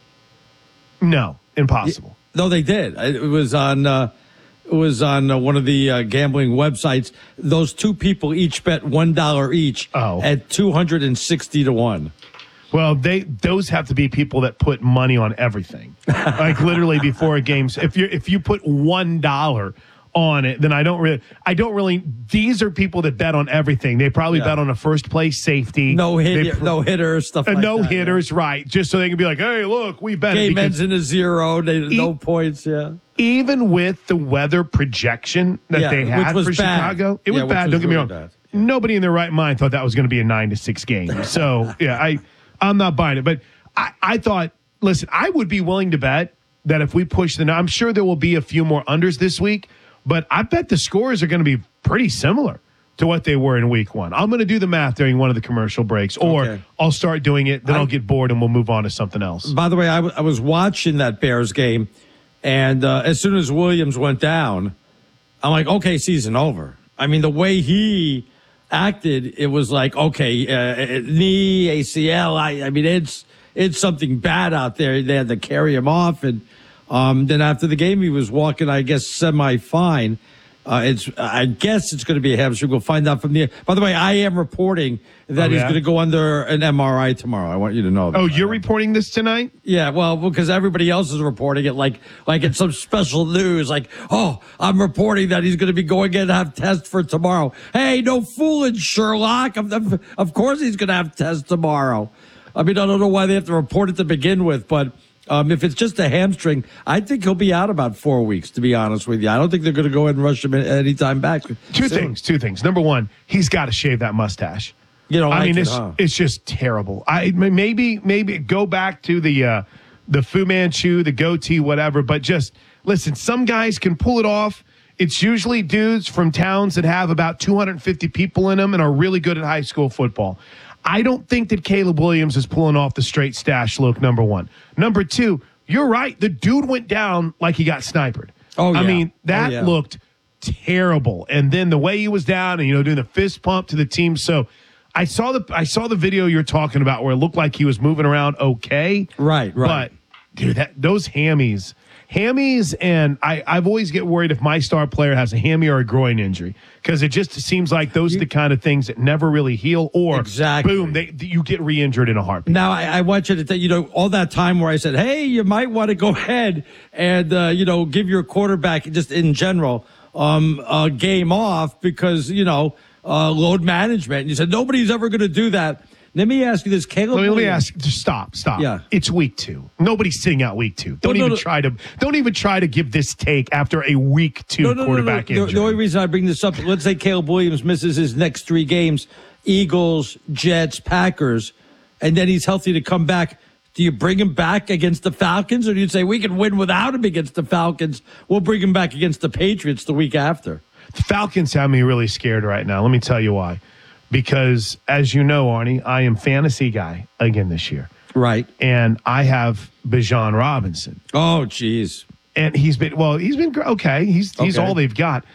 No, impossible. No, they did. It was on uh, it was on uh, one of the uh, gambling websites. Those two people each bet one dollar each oh. at two hundred and sixty to one. Well, they those have to be people that put money on everything, like literally before a game. If you if you put one dollar on it, then I don't really. I don't really. These are people that bet on everything. They probably Yeah. bet on a first place safety, No hit, They- no hitters, stuff uh, like no that. hitters, right? Just so they can be like, hey, look, we bet. it Game because ends in a zero. They, E- no points. Yeah. even with the weather projection that Yeah, they which had was for bad. Chicago, it Yeah, was which bad. was Don't get me really wrong. bad. Nobody in their right mind thought that was going to be a nine to six game. So yeah, I I'm not buying it. But I, I thought, listen, I would be willing to bet that if we push the, I'm sure there will be a few more unders this week, but I bet the scores are going to be pretty similar to what they were in week one. I'm going to do the math during one of the commercial breaks, or Okay. I'll start doing it. Then I- I'll get bored and we'll move on to something else. By the way, I, w- I was watching that Bears game, and uh, as soon as Williams went down, I'm like, okay, season over. I mean, the way he acted, it was like, okay, uh, knee, A C L. I, I mean, it's it's something bad out there. They had to carry him off, and um, then after the game, he was walking, I guess, semi-fine. Uh, it's, I guess it's going to be a hamstring. We'll find out from the. By the way, I am reporting that Oh, he's yeah? going to go under an M R I tomorrow. I want you to know that. Oh, you're reporting this tonight? Yeah, well, because everybody else is reporting it like like it's some special news. Like, oh, I'm reporting that he's going to be going in to have tests for tomorrow. Hey, no fooling, Sherlock. Of, of, of course he's going to have tests tomorrow. I mean, I don't know why they have to report it to begin with, but um, if it's just a hamstring, I think he'll be out about four weeks, to be honest with you. I don't think they're going to go ahead and rush him anytime back. Two soon. things, two things. Number one, he's got to shave that mustache. You know, I mean, it, it's huh? it's just terrible. I maybe maybe go back to the uh, the Fu Manchu, the goatee, whatever. But just listen, some guys can pull it off. It's usually dudes from towns that have about two hundred fifty people in them and are really good at high school football. I don't think that Caleb Williams is pulling off the straight stash look, number one. Number two, you're right. The dude went down like he got sniped. Oh, I yeah. mean, that Oh, yeah. looked terrible. And then the way he was down and, you know, doing the fist pump to the team. So I saw the I saw the video you're talking about where it looked like he was moving around okay. Right, right. But, dude, that those hammies, hammies, and I, I've always get worried if my star player has a hammy or a groin injury because it just seems like those are the kind of things that never really heal or Exactly. boom, they you get re-injured in a heartbeat. Now, I, I want you to tell you know, all that time where I said, hey, you might want to go ahead and, uh, you know, give your quarterback, just in general, um, a game off because, you know, uh, load management. And you said, nobody's ever going to do that. Let me ask you this, Caleb. Let me, let me Williams- ask. Just stop. Stop. Yeah. It's week two. Nobody's sitting out week two. Don't Well, no, even no. try to. Don't even try to give this take after a week two No, no, no, quarterback no, no. The, injury. the only reason I bring this up, let's say Caleb Williams misses his next three games, Eagles, Jets, Packers, and then he's healthy to come back. Do you bring him back against the Falcons, or do you say we can win without him against the Falcons? We'll bring him back against the Patriots the week after. The Falcons have me really scared right now. Let me tell you why. Because as you know, Arnie, I am fantasy guy again this year. Right. And I have Bijan Robinson. Oh, geez. And he's been, well, he's been, gr- okay. He's, he's Okay. all they've got.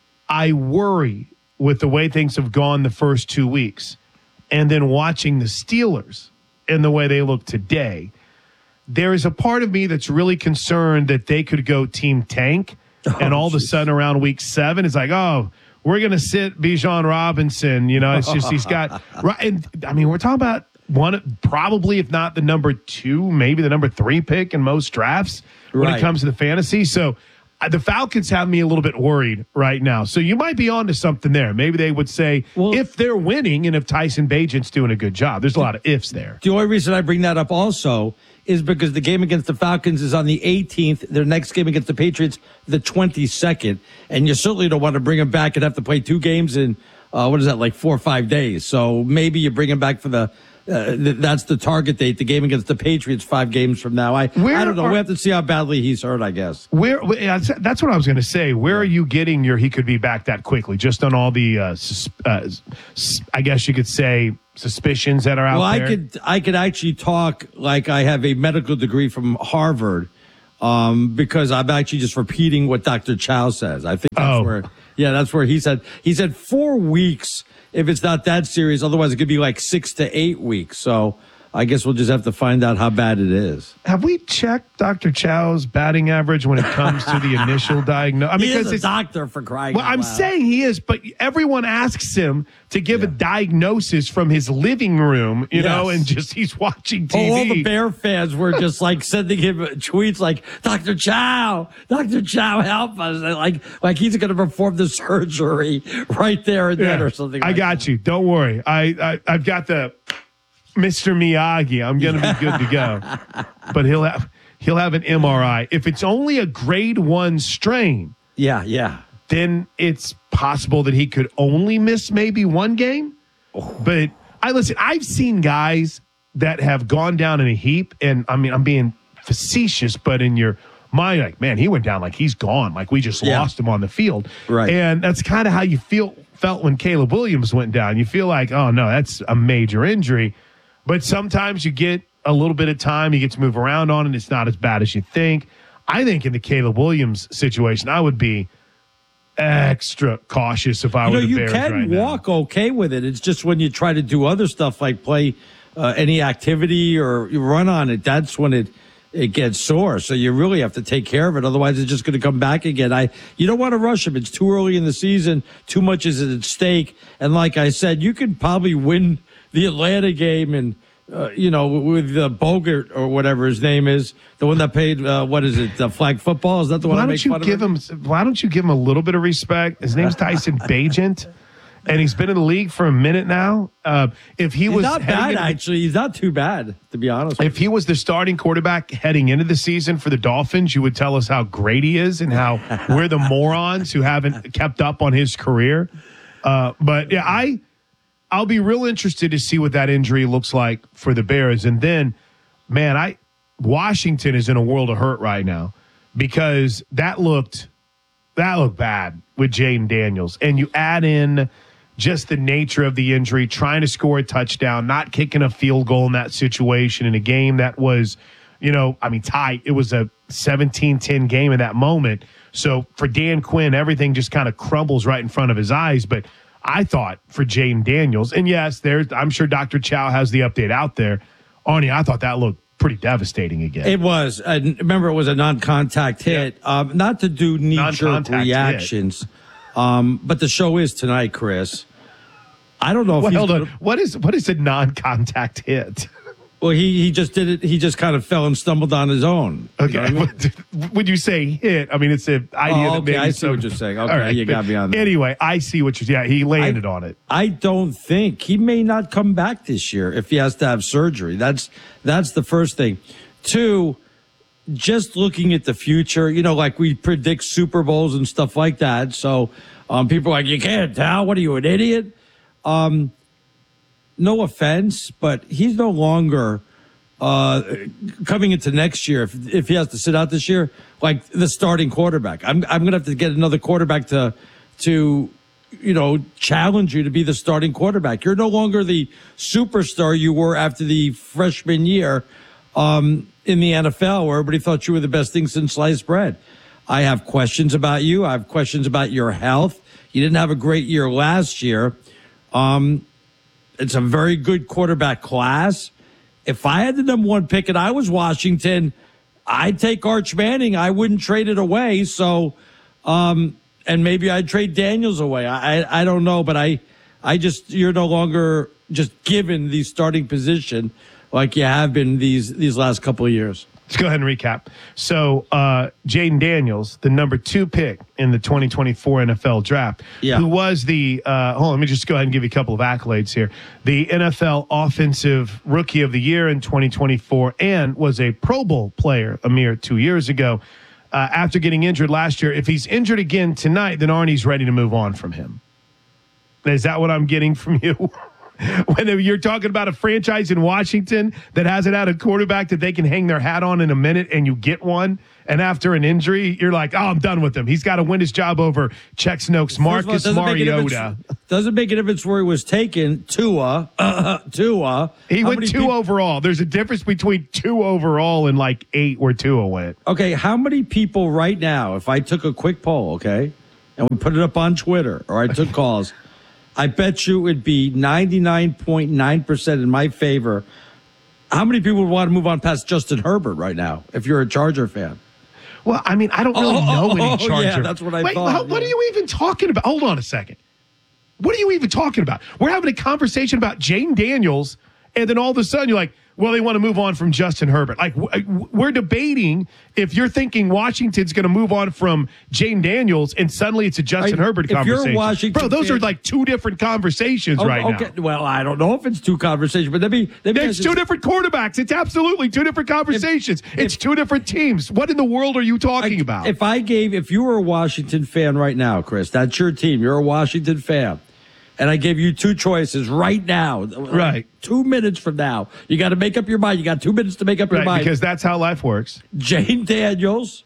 I worry with the way things have gone the first two weeks and then watching the Steelers and the way they look today. There is a part of me that's really concerned that they could go team tank. And all of a sudden around week seven, it's like, oh, we're going to sit Bijan Robinson. You know, it's just he's got right. And I mean, we're talking about one, probably if not the number two, maybe the number three pick in most drafts when Right. it comes to the fantasy. So uh, the Falcons have me a little bit worried right now. So you might be onto something there. Maybe they would say if they're winning and if Tyson Bagent's doing a good job. There's a lot of ifs there. The only reason I bring that up also is because the game against the Falcons is on the eighteenth. Their next game against the Patriots, the twenty-second. And you certainly don't want to bring him back and have to play two games in, uh, what is that, like four or five days. So maybe you bring him back for the uh, th- that's the target date. The game against the Patriots five games from now. I I don't know. are- we have to see how badly he's hurt, I guess. Where yeah, that's- that's what I was going to say. Where are you getting your he could be back that quickly? Just on all the, uh, sus- uh, s- I guess you could say, suspicions that are out well, there. I could I could actually talk like I have a medical degree from Harvard, um, because I'm actually just repeating what Doctor Chow says. I think that's Oh. where, yeah, that's where he said he said four weeks if it's not that serious. Otherwise, it could be like six to eight weeks. So I guess we'll just have to find out how bad it is. Have we checked Doctor Chow's batting average when it comes to the initial diagnosis? I mean, He is 'cause a it's- doctor for crying Well, out I'm loud. saying he is, but everyone asks him to give a diagnosis from his living room, you Yes. know, and just he's watching T V. Oh, all the Bear fans were just like sending him tweets like, Doctor Chow, Doctor Chow, help us. And like, like he's going to perform the surgery right there and then Yeah, or something I like got you. Don't worry. I, I I've got the Mister Miyagi. I'm going to be good to go. But he'll have he'll have an M R I. If it's only a grade one strain, yeah, yeah, then it's possible that he could only miss maybe one game. But I listen. I've seen guys that have gone down in a heap, and I mean, I'm being facetious, but in your mind, like, man, he went down like he's gone, like we just Yeah. lost him on the field, Right. And that's kind of how you feel felt when Caleb Williams went down. You feel like, oh no, that's a major injury. But sometimes you get a little bit of time, you get to move around on it. It's not as bad as you think. I think in the Caleb Williams situation, I would be extra cautious if I You were know, the you Bears can right now. walk okay with it. It's just when you try to do other stuff like play uh, any activity or you run on it, that's when it it gets sore. So you really have to take care of it. Otherwise, it's just going to come back again. I you don't want to rush him. It's too early in the season. Too much is at stake. And like I said, you could probably win the Atlanta game and. Uh, you know, with uh, Bogart or whatever his name is, the one that paid, uh, what is it, the flag football? Is that the one Why I don't make you fun give of? him? Why don't you give him a little bit of respect? His name's Tyson Bagent, and he's been in the league for a minute now. Uh, if he He's was not heading bad, into- actually. He's not too bad, to be honest. If he was the starting quarterback heading into the season for the Dolphins, you would tell us how great he is and how we're the morons who haven't kept up on his career. Uh, but yeah, I. I'll be real interested to see what that injury looks like for the Bears. And then, man, I Washington is in a world of hurt right now because that looked that looked bad with Jaden Daniels. And you add in just the nature of the injury, trying to score a touchdown, not kicking a field goal in that situation in a game that was, you know, I mean, tight. It was a seventeen ten game in that moment. So for Dan Quinn, everything just kind of crumbles right in front of his eyes. But I thought for Jaden Daniels, and yes, there's I'm sure Doctor Chow has the update out there. Arnie, I thought that looked pretty devastating again. It was. Uh, remember, it was a non-contact hit. Yeah. Um, not to do knee-jerk Non-contact reactions, um, but the show is tonight, Chris. I don't know if well, he's hold on. gonna, What is what is a non-contact hit? Well, he he just did it. He just kind of fell and stumbled on his own. Okay. You know what I mean? When you say hit, I mean it's an idea Oh, that okay, maybe I see some- what you're saying. Okay, All right, you got but me on that. Anyway, I see what you're. Yeah, he landed I, on it. I don't think he may not come back this year if he has to have surgery. That's that's the first thing. Two, just looking at the future, you know, like we predict Super Bowls and stuff like that. So um, people are like, you can't tell. What are you, an idiot? Um, no offense, but he's no longer uh, coming into next year. If, if he has to sit out this year, like the starting quarterback, I'm I'm gonna have to get another quarterback to to you know challenge you to be the starting quarterback. You're no longer the superstar you were after the freshman year. Um, in the N F L, where everybody thought you were the best thing since sliced bread. I have questions about you. I have questions about your health. You didn't have a great year last year. Um, it's a very good quarterback class. If I had the number one pick and I was Washington, I'd take Arch Manning. I wouldn't trade it away. So, um, and maybe I'd trade Daniels away. I, I, I don't know, but I, I just, you're no longer just given the starting position like you have been these these last couple of years. Let's go ahead and recap. So, uh, Jaden Daniels, the number two pick in the twenty twenty-four N F L draft, yeah. who was the, uh, hold on, let me just go ahead and give you a couple of accolades here. The N F L Offensive Rookie of the Year in twenty twenty-four and was a Pro Bowl player a mere two years ago. Uh, after getting injured last year, if he's injured again tonight, then Arnie's ready to move on from him. Is that what I'm getting from you? when you're talking about a franchise in Washington that hasn't had a quarterback that they can hang their hat on in a minute, and you get one, and after an injury, you're like, oh, I'm done with him. He's got to win his job over Check Snoke's Marcus all, Mariota. Doesn't make a difference where he was taken. Tua, uh, Tua. He How went many two peop- overall. There's a difference between two overall and like eight where Tua went. Okay, how many people right now, if I took a quick poll, okay, and we put it up on Twitter, or I took calls, I bet you it would be ninety-nine point nine percent in my favor. How many people would want to move on past Justin Herbert right now if you're a Charger fan? Well, I mean, I don't really oh, know oh, any oh, Charger. Yeah, that's what I Wait, thought. What, what yeah. are you even talking about? Hold on a second. What are you even talking about? We're having a conversation about Jane Daniels, and then all of a sudden you're like, well, they want to move on from Justin Herbert. Like, we're debating if you're thinking Washington's going to move on from Jane Daniels, and suddenly it's a Justin I, Herbert if conversation. You're a Washington Bro, those fan, are like two different conversations oh, right okay. now. Well, I don't know if it's two conversations, but let me. Let me It's two different quarterbacks. It's absolutely two different conversations. If, it's if, two different teams. What in the world are you talking I, about? If I gave, if you were a Washington fan right now, Chris, that's your team. You're a Washington fan. And I gave you two choices right now. Right. Two minutes from now. You got to make up your mind. You got two minutes to make up your right, mind. Because that's how life works. Jane Daniels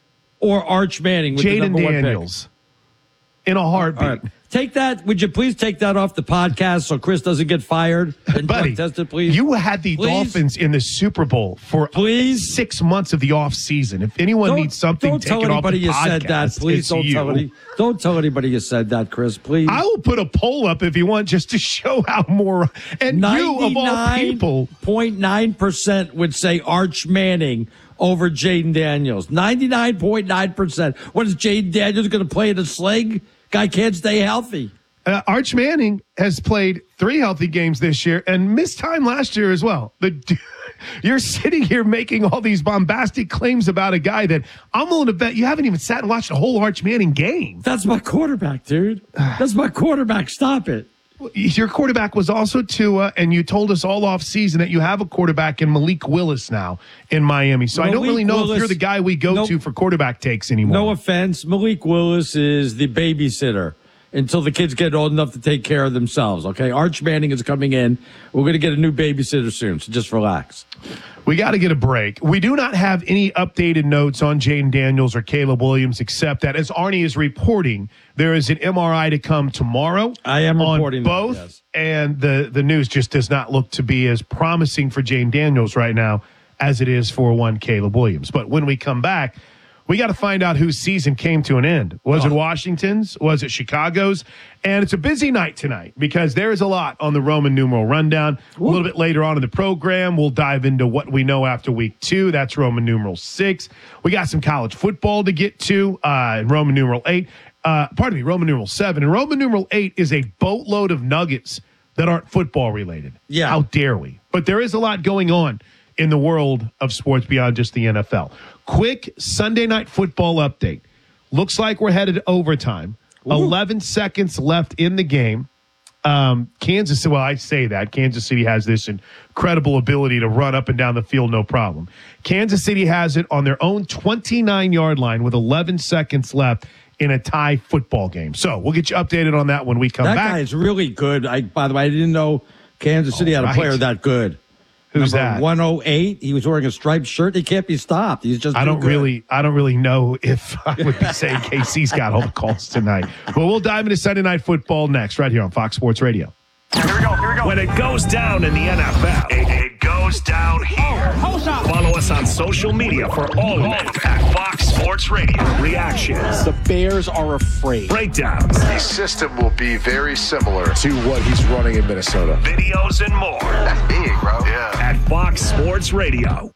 or Arch Manning with Jaden the number Daniels. One pick. In a heartbeat. All right. Take that. Would you please take that off the podcast so Chris doesn't get fired? And Buddy, tested, please. You had the please? Dolphins in the Super Bowl for please? six months of the offseason. If anyone don't, needs something don't taken tell off the anybody you podcast, said that. Please don't you. tell any, Don't tell anybody you said that, Chris. Please. I will put a poll up if you want, just to show how more. And you of all people, point nine percent would say Arch Manning over Jaden Daniels. Ninety-nine point nine percent. What is Jaden Daniels going to play in a sling? Guy can't stay healthy. Uh, Arch Manning has played three healthy games this year and missed time last year as well. The, you're sitting here making all these bombastic claims about a guy that I'm willing to bet you haven't even sat and watched a whole Arch Manning game. That's my quarterback, dude. That's my quarterback. Stop it. Your quarterback was also Tua, and you told us all off season that you have a quarterback in Malik Willis now in Miami. So Malik I don't really know Willis, if you're the guy we go no, to for quarterback takes anymore. No offense. Malik Willis is the babysitter until the kids get old enough to take care of themselves, okay? Arch Manning is coming in. We're going to get a new babysitter soon, so just relax. We got to get a break. We do not have any updated notes on Jaden Daniels or Caleb Williams, except that, as Arnie is reporting, there is an M R I to come tomorrow. I am on reporting both, that, yes. And the, the news just does not look to be as promising for Jaden Daniels right now as it is for one Caleb Williams. But when we come back, we got to find out whose season came to an end. Was oh. it Washington's? Was it Chicago's? And it's a busy night tonight because there is a lot on the Roman numeral rundown. Ooh. A little bit later on in the program, we'll dive into what we know after week two. That's Roman numeral six. We got some college football to get to, uh, Roman numeral eight. Uh, pardon me, Roman numeral seven. And Roman numeral eight is a boatload of nuggets that aren't football related. Yeah. How dare we? But there is a lot going on in the world of sports beyond just the N F L. Quick Sunday night football update. Looks like we're headed to overtime. Ooh. eleven seconds left in the game. Um, Kansas City, well, I say that. Kansas City has this incredible ability to run up and down the field, no problem. Kansas City has it on their own twenty-nine-yard line with eleven seconds left in a tie football game. So we'll get you updated on that when we come that back. That guy is really good. I, by the way, I didn't know Kansas City All had right. a player that good. Who's Number that? one oh eight. He was wearing a striped shirt. He can't be stopped. He's just. I don't good. really. I don't really know if I would be saying K C's got all the calls tonight. But we'll dive into Sunday Night Football next, right here on Fox Sports Radio. Here we go. Here we go. When it goes down in the N F L, it, it goes down here. Oh, follow us on social media for all of it at Fox Sports Radio. Reactions. The Bears are afraid. Breakdowns. The system will be very similar to what he's running in Minnesota. Videos and more. That's big, bro. Yeah. At Fox Sports Radio.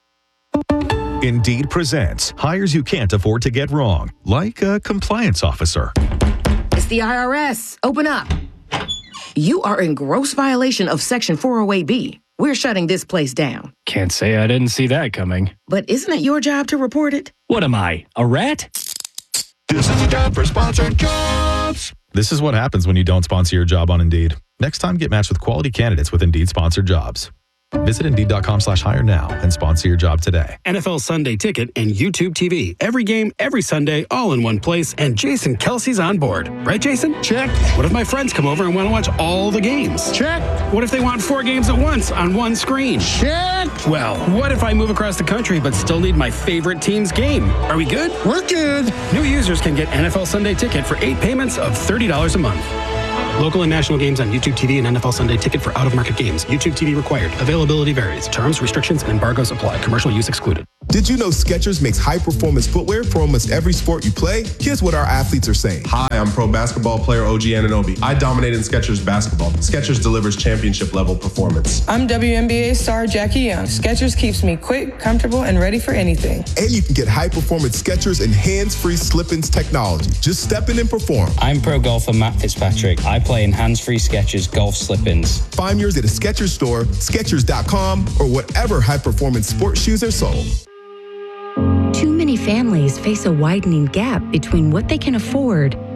Indeed presents hires you can't afford to get wrong, like a compliance officer. It's the I R S. Open up. You are in gross violation of Section four oh eight B. We're shutting this place down. Can't say I didn't see that coming. But isn't it your job to report it? What am I, a rat? This is a job for sponsored jobs. This is what happens when you don't sponsor your job on Indeed. Next time, get matched with quality candidates with Indeed sponsored jobs. Visit Indeed.com slash hire now and sponsor your job today. N F L Sunday Ticket and YouTube T V. Every game, every Sunday, all in one place, and Jason Kelsey's on board. Right, Jason? Check. What if my friends come over and want to watch all the games? Check. What if they want four games at once on one screen? Check. Well, what if I move across the country but still need my favorite team's game? Are we good? We're good. New users can get N F L Sunday Ticket for eight payments of thirty dollars a month. Local and national games on YouTube T V and N F L Sunday Ticket for out-of-market games. YouTube T V required. Availability varies. Terms, restrictions, and embargoes apply. Commercial use excluded. Did you know Skechers makes high-performance footwear for almost every sport you play? Here's what our athletes are saying. Hi, I'm pro basketball player O G Anunoby. I dominate in Skechers basketball. Skechers delivers championship-level performance. I'm W N B A star Jackie Young. Skechers keeps me quick, comfortable, and ready for anything. And you can get high-performance Skechers and hands-free slip-ins technology. Just step in and perform. I'm pro golfer Matt Fitzpatrick. I play in hands-free Skechers golf slip-ins. Find yours at a Skechers store, Skechers dot com, or whatever high-performance sports shoes are sold. Too many families face a widening gap between what they can afford